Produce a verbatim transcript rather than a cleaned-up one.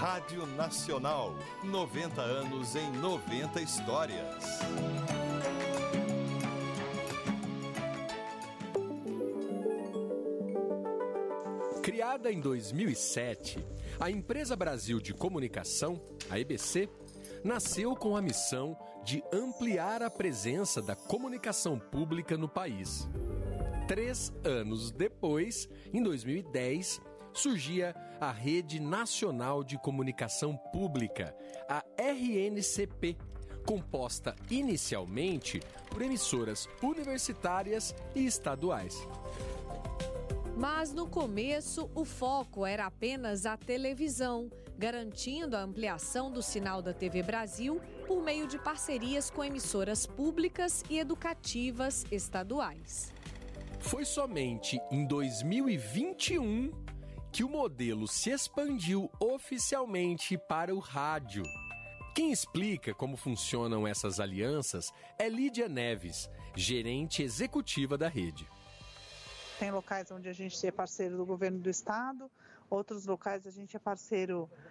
Rádio Nacional, noventa anos em noventa histórias. Criada em dois mil e sete, a Empresa Brasil de Comunicação, a E B C, nasceu com a missão de ampliar a presença da comunicação pública no país. Três anos depois, em dois mil e dez, surgia a Rede Nacional de Comunicação Pública, a R N C P, composta inicialmente por emissoras universitárias e estaduais. Mas no começo, o foco era apenas a televisão, garantindo a ampliação do sinal da T V Brasil por meio de parcerias com emissoras públicas e educativas estaduais. Foi somente em dois mil e vinte e um que o modelo se expandiu oficialmente para o rádio. Quem explica como funcionam essas alianças é Lídia Neves, gerente executiva da rede. Tem locais onde a gente é parceiro do governo do estado, outros locais a gente é parceiro